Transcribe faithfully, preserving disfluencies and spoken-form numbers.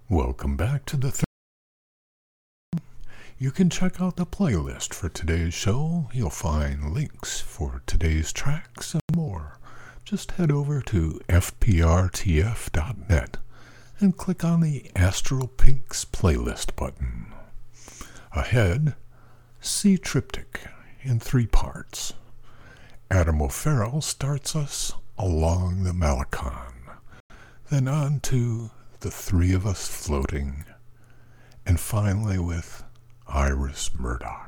Welcome back to the third. You can check out the playlist for today's show. You'll find links for today's tracks and more. Just head over to f p r t f dot net and click on the Astral Pinks playlist button. Ahead, C Triptych in three parts. Adam O'Farrell starts us along the Malecon, then on to The Three of Us Floating, and finally with Iris Murdoch.